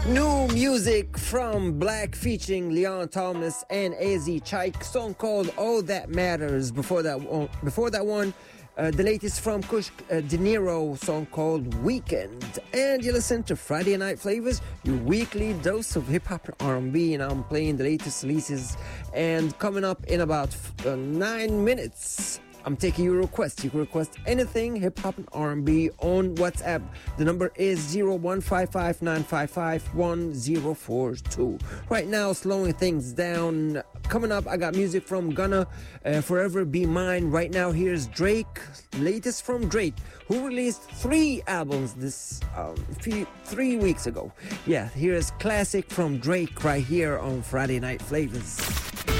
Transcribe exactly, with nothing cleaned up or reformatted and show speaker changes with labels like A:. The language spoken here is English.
A: New music from Black featuring Leon Thomas and A Z Chike, song called All That Matters. Before that one, before that one uh, the latest from Kush uh, De Niro, song called Weekend. And you listen to Friday Night Flavors, your weekly dose of hip-hop and R and B, and I'm playing the latest releases. And coming up in about uh, nine minutes, I'm taking your requests. You can request anything hip-hop and R and B on WhatsApp. The number is zero one five five nine five five one zero four two. Right now, slowing things down. Coming up, I got music from Gunna, uh, Forever Be Mine. Right now, here's Drake, latest from Drake, who released three albums this um, few, three weeks ago. Yeah, here's classic from Drake right here on Friday Night Flavors.